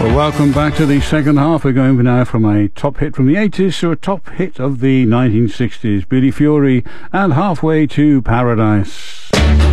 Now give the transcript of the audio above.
Well, welcome back to the second half. We're going now from a top hit from the 80s to a top hit of the 1960s. Billy Fury and Halfway to Paradise.